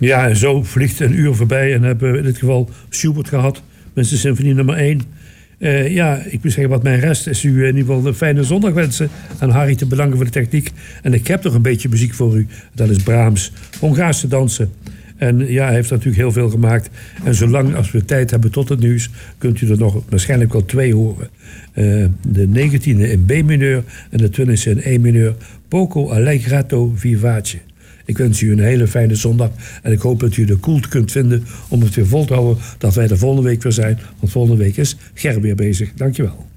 Ja, en zo vliegt een uur voorbij en hebben we in dit geval Schubert gehad met zijn symfonie nummer 1. Ik moet zeggen, wat mij rest is u in ieder geval een fijne zondag wensen. En Harry te bedanken voor de techniek. En ik heb nog een beetje muziek voor u. Dat is Brahms, Hongaarse dansen. En hij heeft natuurlijk heel veel gemaakt. En zolang als we tijd hebben tot het nieuws, kunt u er nog waarschijnlijk wel 2 horen. De 19e in B-mineur en de 20e in E-mineur. Poco Allegretto Vivace. Ik wens u een hele fijne zondag. En ik hoop dat u de koelte kunt vinden om het weer vol te houden dat wij er volgende week weer zijn. Want volgende week is Ger weer bezig. Dankjewel.